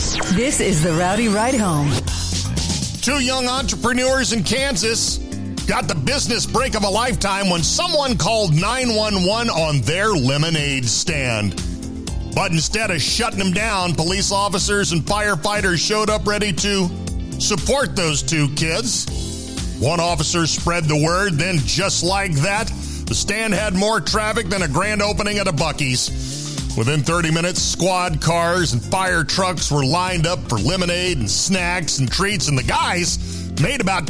This is the Rowdy Ride Home. Two young entrepreneurs in Kansas got the business break of a lifetime when someone called 911 on their lemonade stand. But instead of shutting them down, police officers and firefighters showed up ready to support those two kids. One officer spread the word, then just like that, the stand had more traffic than a grand opening at a Buc-ee's. Within 30 minutes, squad cars and fire trucks were lined up for lemonade and snacks and treats, and the guys made about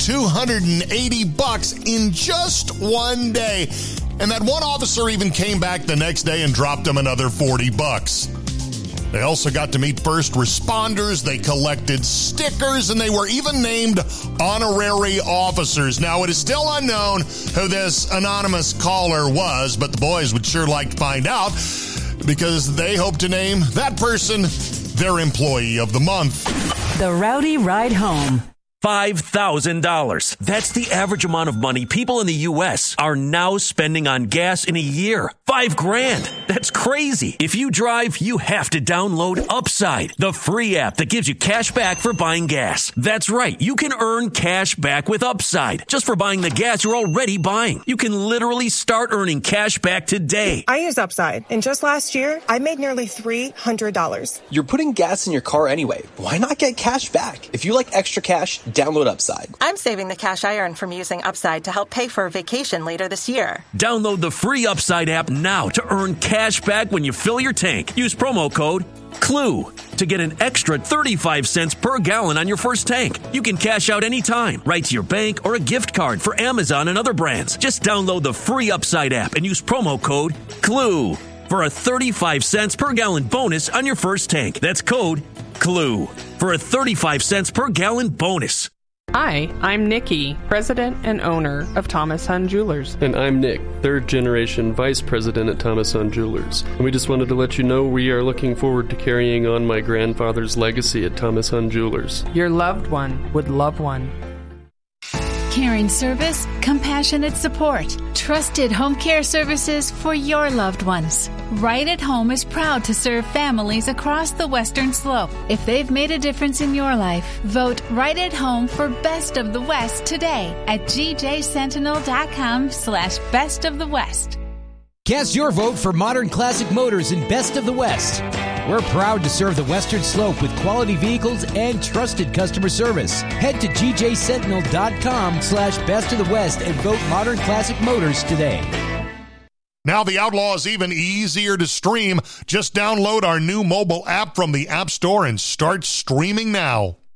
$280 in just one day. And that one officer even came back the next day and dropped them another $40. They also got to meet first responders, they collected stickers, and they were even named honorary officers. Now, it is still unknown who this anonymous caller was, but the boys would sure like to find out because they hope to name that person their Employee of the Month. The Rowdy Ride Home. $5,000. That's the average amount of money people in the U.S. are now spending on gas in a year. $5,000. That's crazy. If you drive, you have to download Upside, the free app that gives you cash back for buying gas. That's right. You can earn cash back with Upside just for buying the gas you're already buying. You can literally start earning cash back today. I use Upside, and just last year, I made nearly $300. You're putting gas in your car anyway. Why not get cash back? If you like extra cash, download Upside. I'm saving the cash I earn from using Upside to help pay for a vacation later this year. Download the free Upside app now to earn cash back when you fill your tank. Use promo code CLUE to get an extra 35 cents per gallon on your first tank. You can cash out anytime, right to your bank or a gift card for Amazon and other brands. Just download the free Upside app and use promo code CLUE for a 35 cents per gallon bonus on your first tank. That's code CLUE for a 35 cents per gallon bonus. Hi, I'm Nikki, president and owner of Thomas Hunt Jewelers. And I'm Nick, third generation vice president at Thomas Hunt Jewelers. And we just wanted to let you know we are looking forward to carrying on my grandfather's legacy at Thomas Hunt Jewelers. Your loved one would love one. Caring service, compassionate support, trusted home care services for your loved ones. Right at Home is proud to serve families across the Western Slope. If they've made a difference in your life, vote Right at Home for Best of the West today at gjsentinel.com/Best of the West. Cast your vote for Modern Classic Motors in Best of the West. We're proud to serve the Western Slope with quality vehicles and trusted customer service. Head to gjsentinel.com/Best of the West and vote Modern Classic Motors today. Now the Outlaw is even easier to stream. Just download our new mobile app from the App Store and start streaming now.